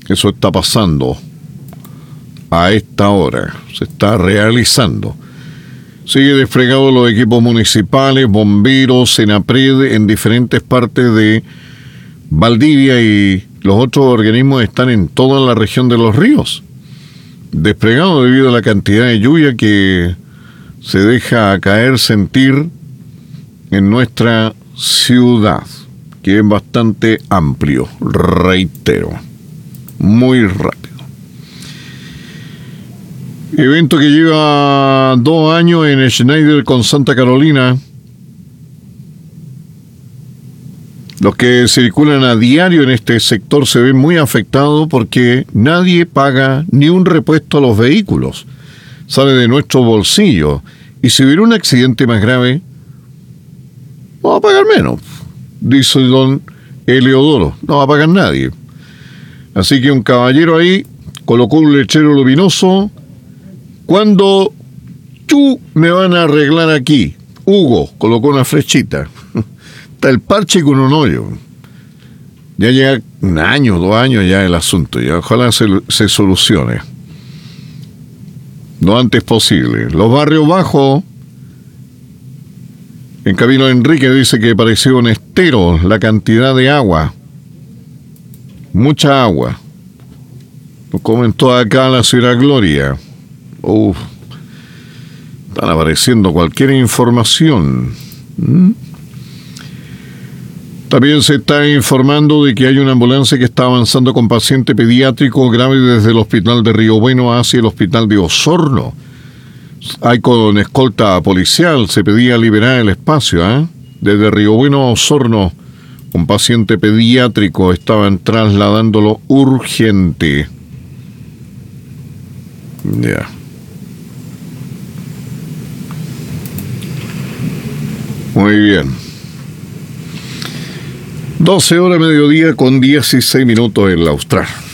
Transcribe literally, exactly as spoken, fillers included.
Eso está pasando a esta hora, se está realizando. Sigue desplegado los equipos municipales, bomberos, Senapred en diferentes partes de Valdivia, y los otros organismos están en toda la región de Los Ríos. Desplegado debido a la cantidad de lluvia que se deja caer, sentir en nuestra ciudad, que es bastante amplio, reitero, muy rápido. Evento que lleva dos años en Schneider con Santa Carolina. Los que circulan a diario en este sector se ven muy afectados porque nadie paga ni un repuesto a los vehículos. Sale de nuestro bolsillo. Y si hubiera un accidente más grave, vamos a pagar menos, dice don Eleodoro. No va a pagar nadie. Así que un caballero ahí colocó un letrero luminoso. ¿Cuándo tú me van a arreglar aquí? Hugo colocó una flechita. Está el parche con un hoyo. Ya llega un año, dos años ya el asunto. Y ojalá se, se solucione lo antes posible. Los barrios bajos, en Camino Enrique dice que pareció un estero la cantidad de agua. Mucha agua. Lo comentó acá la señora Gloria. Uf, están apareciendo cualquier información. ¿Mm? También se está informando de que hay una ambulancia que está avanzando con paciente pediátrico grave desde el hospital de Río Bueno hacia el hospital de Osorno. Hay con escolta policial, se pedía liberar el espacio, ¿eh? Desde Río Bueno a Osorno, un paciente pediátrico, estaban trasladándolo urgente. Ya. Yeah. Muy bien. doce horas mediodía con dieciséis minutos en la Austral.